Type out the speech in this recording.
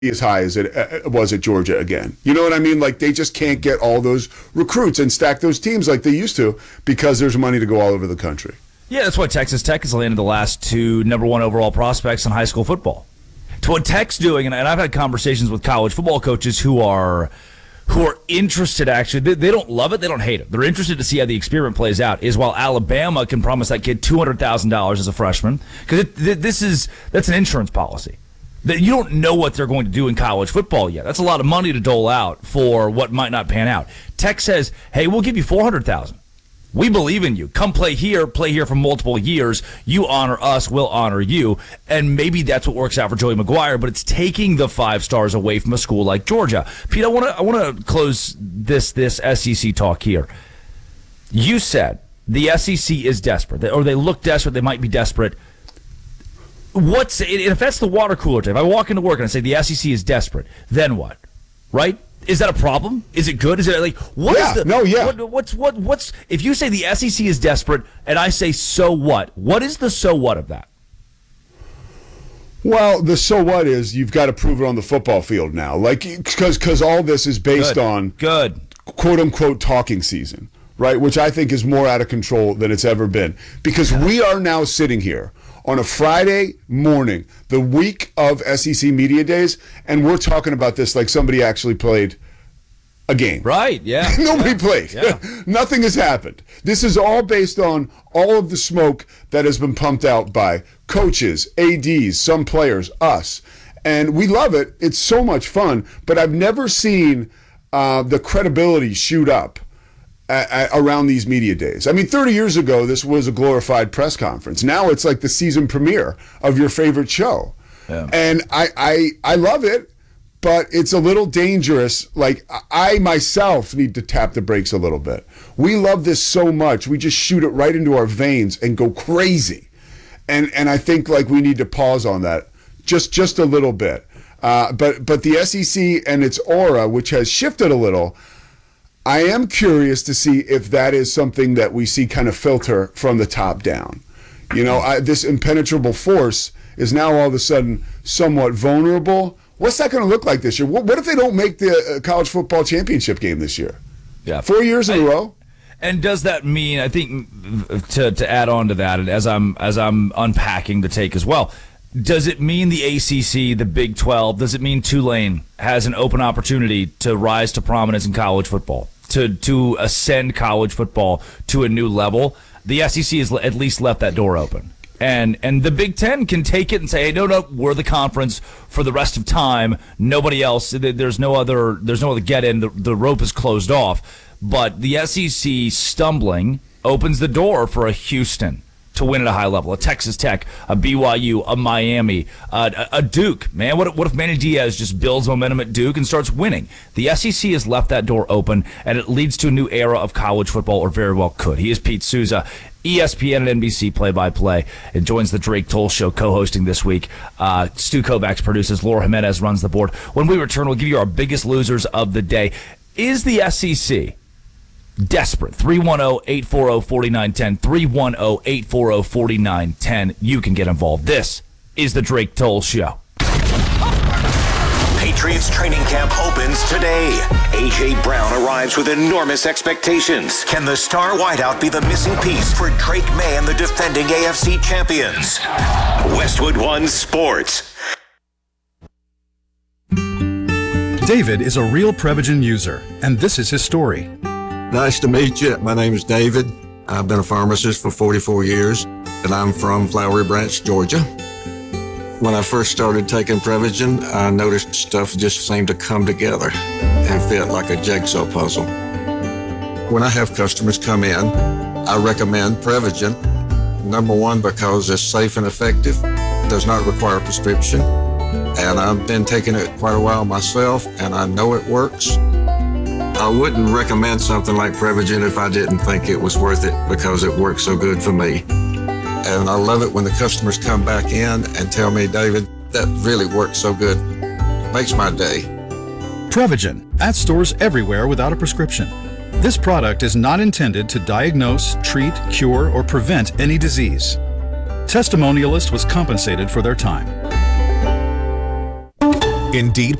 as high as it was at Georgia again. You know what I mean? Like, they just can't get all those recruits and stack those teams like they used to because there's money to go all over the country. Yeah, that's why Texas Tech has landed the last 2 number 1 overall prospects in high school football. To what Tech's doing, and I've had conversations with college football coaches who are interested, actually. They don't love it, they don't hate it. They're interested to see how the experiment plays out, is while Alabama can promise that kid $200,000 as a freshman, because that's an insurance policy. You don't know what they're going to do in college football yet. That's a lot of money to dole out for what might not pan out. Tech says, hey, we'll give you $400,000. We believe in you. Come play here for multiple years. You honor us, we'll honor you. And maybe that's what works out for Joey McGuire, but it's taking the 5 stars away from a school like Georgia. Pete, I want to close this SEC talk here. You said the SEC is desperate, or they look desperate, they might be desperate. If that's the water cooler type, I walk into work and I say the SEC is desperate, then what? Right? Is that a problem? Is it good? Is it like what? Yeah, is the no, yeah. What's if you say the SEC is desperate and I say so what? What is the so what of that? Well, the so what is you've got to prove it on the football field now, like because all this is based on quote unquote talking season, right? Which I think is more out of control than it's ever been because we are now sitting here on a Friday morning, the week of SEC Media Days, and we're talking about this like somebody actually played a game. Right, yeah. Nobody played. Yeah. Nothing has happened. This is all based on all of the smoke that has been pumped out by coaches, ADs, some players, us. And we love it. It's so much fun, but I've never seen the credibility shoot up around these media days. I mean, 30 years ago, this was a glorified press conference. Now it's like the season premiere of your favorite show. Yeah. And I love it, but it's a little dangerous. Like, I myself need to tap the brakes a little bit. We love this so much. We just shoot it right into our veins and go crazy. And I think, like, we need to pause on that just a little bit. But the SEC and its aura, which has shifted a little, I am curious to see if that is something that we see kind of filter from the top down. You know, this impenetrable force is now all of a sudden somewhat vulnerable. What's that going to look like this year? What if they don't make the college football championship game this year? Yeah, 4 years in a row. And does that mean? I think to add on to that, and as I'm unpacking the take as well, does it mean the ACC, the Big 12, does it mean Tulane has an open opportunity to rise to prominence in college football, to ascend college football to a new level? The SEC has at least left that door open. And the Big Ten can take it and say, hey, no, we're the conference for the rest of time. Nobody else, there's no other get in. The rope is closed off. But the SEC stumbling opens the door for a Houston to win at a high level, a Texas Tech, a BYU, a Miami, a Duke. Man, what if Manny Diaz just builds momentum at Duke and starts winning? The SEC has left that door open, and it leads to a new era of college football, or very well could. He is Pete Souza, ESPN and NBC play-by-play, and joins the Drake Toll Show co-hosting this week. Stu Kovacs produces. Laura Jimenez runs the board. When we return, we'll give you our biggest losers of the day. Is the SEC desperate? 310-840-4910. 310-840-4910. You can get involved. This is the Drake Toll Show. Patriots training camp opens today. A.J. Brown arrives with enormous expectations. Can the star wideout be the missing piece for Drake May and the defending AFC champions? Westwood One Sports. David is a real Prevagen user, and this is his story. Nice to meet you. My name is David. I've been a pharmacist for 44 years, and I'm from Flowery Branch, Georgia. When I first started taking Prevagen, I noticed stuff just seemed to come together and fit like a jigsaw puzzle. When I have customers come in, I recommend Prevagen. Number one, because it's safe and effective, does not require a prescription, and I've been taking it quite a while myself, and I know it works. I wouldn't recommend something like Prevagen if I didn't think it was worth it because it works so good for me. And I love it when the customers come back in and tell me, David, that really works so good. Makes my day. Prevagen, at stores everywhere without a prescription. This product is not intended to diagnose, treat, cure, or prevent any disease. Testimonialist was compensated for their time. Indeed